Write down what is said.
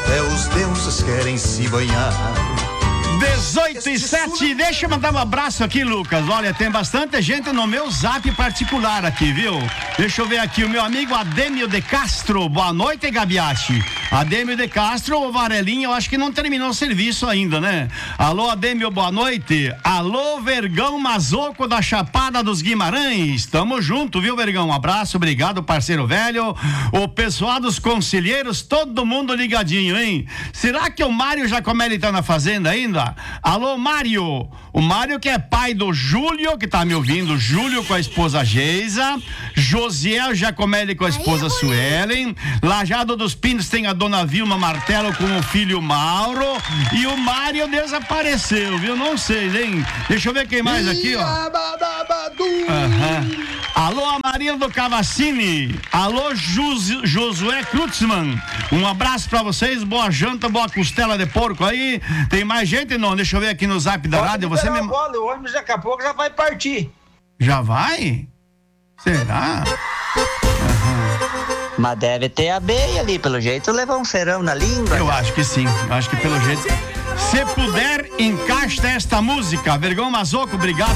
até os deuses querem se banhar. 18:07, deixa eu mandar um abraço aqui, Lucas. Olha, tem bastante gente no meu zap particular aqui, viu? Deixa eu ver aqui, o meu amigo Adêmio de Castro. Boa noite, Gabiachi. Adêmio de Castro, o Varelinha, eu acho que não terminou o serviço ainda, né? Alô, Adêmio, boa noite. Alô, Vergão Mazoco da Chapada dos Guimarães. Tamo junto, viu, Vergão? Um abraço, obrigado, parceiro velho. O pessoal dos conselheiros, todo mundo ligadinho, hein? Será que o Mário Giacomelli tá na fazenda ainda? Alô, Mário. O Mário que é pai do Júlio, que tá me ouvindo, Júlio com a esposa Geisa, Josiel Giacomelli com a esposa Suelen, Lajado dos Pinos tem a dona Vilma Martelo com o filho Mauro, e o Mário desapareceu, viu? Não sei, hein? Deixa eu ver quem mais aqui, ó. Alô, Amarildo do Cavassini. Alô, Josué Krutzmann. Um abraço pra vocês, boa janta, boa costela de porco aí. Tem mais gente? Não, deixa eu ver aqui no zap da rádio. Você mesmo. O ônibus daqui a pouco já vai partir. Já vai? Será? Mas deve ter abelha ali, pelo jeito levou um serão na língua. Eu acho que sim, eu acho que pelo jeito. Se puder, encaixa esta música. Vergão Mazoco, obrigado,